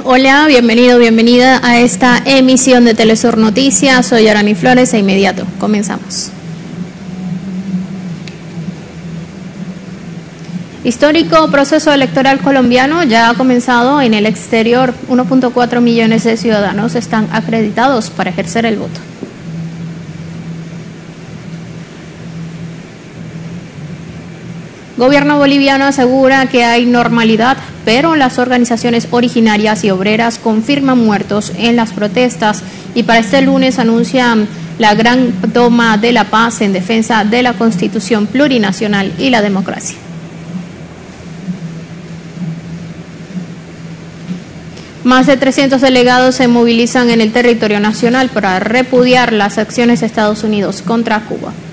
Hola, bienvenido, bienvenida a esta emisión de Telesur Noticias. Soy Arani Flores e inmediato comenzamos. Histórico proceso electoral colombiano ya ha comenzado en el exterior. 1.4 millones de ciudadanos están acreditados para ejercer el voto. Gobierno boliviano asegura que hay normalidad, pero las organizaciones originarias y obreras confirman muertos en las protestas y para este lunes anuncian la gran toma de la paz en defensa de la Constitución plurinacional y la democracia. Más de 300 delegados se movilizan en el territorio nacional para repudiar las acciones de Estados Unidos contra Cuba.